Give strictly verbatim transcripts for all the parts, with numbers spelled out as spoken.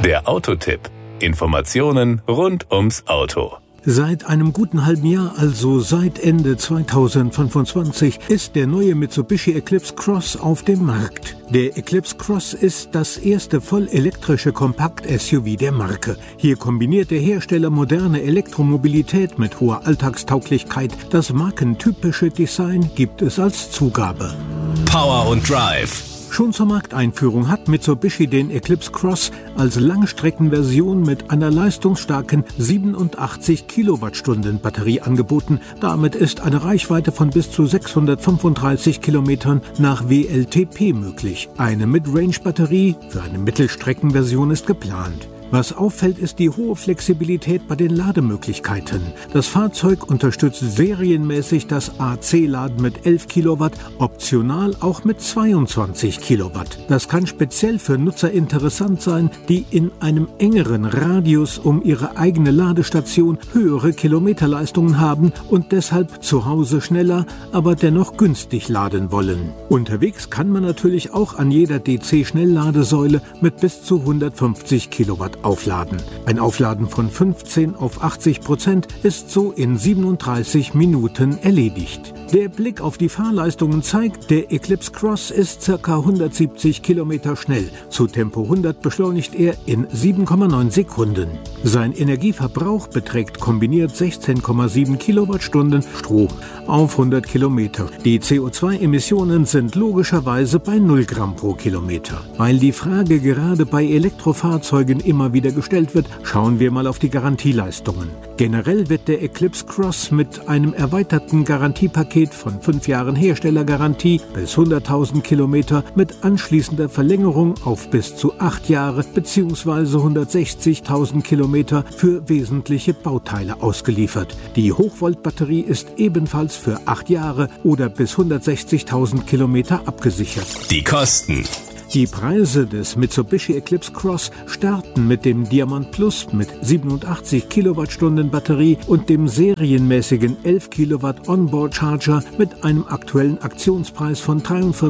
Der Autotipp. Informationen rund ums Auto. Seit einem guten halben Jahr, also seit Ende zweitausendfünfundzwanzig, ist der neue Mitsubishi Eclipse Cross auf dem Markt. Der Eclipse Cross ist das erste voll elektrische Kompakt-S U V der Marke. Hier kombiniert der Hersteller moderne Elektromobilität mit hoher Alltagstauglichkeit. Das markentypische Design gibt es als Zugabe. Power und Drive. Schon zur Markteinführung hat Mitsubishi den Eclipse Cross als Langstreckenversion mit einer leistungsstarken siebenundachtzig Kilowattstunden Batterie angeboten. Damit ist eine Reichweite von bis zu sechshundertfünfunddreißig Kilometern nach W L T P möglich. Eine Midrange-Batterie für eine Mittelstreckenversion ist geplant. Was auffällt, ist die hohe Flexibilität bei den Lademöglichkeiten. Das Fahrzeug unterstützt serienmäßig das A C-Laden mit elf Kilowatt, optional auch mit zweiundzwanzig Kilowatt. Das kann speziell für Nutzer interessant sein, die in einem engeren Radius um ihre eigene Ladestation höhere Kilometerleistungen haben und deshalb zu Hause schneller, aber dennoch günstig laden wollen. Unterwegs kann man natürlich auch an jeder D C-Schnellladesäule mit bis zu hundertfünfzig Kilowatt aufladen. Ein Aufladen von fünfzehn auf achtzig Prozent ist so in siebenunddreißig Minuten erledigt. Der Blick auf die Fahrleistungen zeigt, der Eclipse Cross ist ca. hundertsiebzig Kilometer schnell. Zu Tempo hundert beschleunigt er in sieben Komma neun Sekunden. Sein Energieverbrauch beträgt kombiniert sechzehn Komma sieben Kilowattstunden Strom auf hundert Kilometer. Die C O zwei Emissionen sind logischerweise bei null Gramm pro Kilometer. Weil die Frage gerade bei Elektrofahrzeugen immer wieder gestellt wird, schauen wir mal auf die Garantieleistungen. Generell wird der Eclipse Cross mit einem erweiterten Garantiepaket von fünf Jahren Herstellergarantie bis hunderttausend Kilometer mit anschließender Verlängerung auf bis zu acht Jahre bzw. hundertsechzigtausend Kilometer für wesentliche Bauteile ausgeliefert. Die Hochvoltbatterie ist ebenfalls für acht Jahre oder bis hundertsechzigtausend Kilometer abgesichert. Die Kosten. Die Preise des Mitsubishi Eclipse Cross starten mit dem Diamant Plus mit siebenundachtzig Kilowattstunden Batterie und dem serienmäßigen elf Kilowatt Onboard Charger mit einem aktuellen Aktionspreis von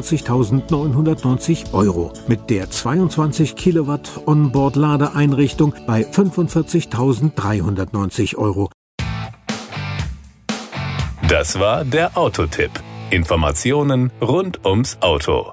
dreiundvierzigtausendneunhundertneunzig Euro. Mit der zweiundzwanzig Kilowatt Onboard Ladeeinrichtung bei fünfundvierzigtausenddreihundertneunzig Euro. Das war der Autotipp. Informationen rund ums Auto.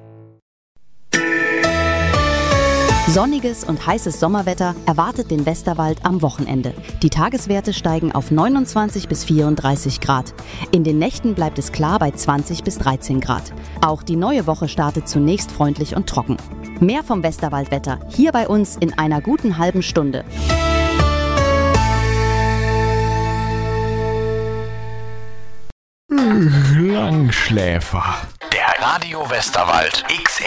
Sonniges und heißes Sommerwetter erwartet den Westerwald am Wochenende. Die Tageswerte steigen auf neunundzwanzig bis vierunddreißig Grad. In den Nächten bleibt es klar bei zwanzig bis dreizehn Grad. Auch die neue Woche startet zunächst freundlich und trocken. Mehr vom Westerwaldwetter hier bei uns in einer guten halben Stunde. Langschläfer. Der Radio Westerwald X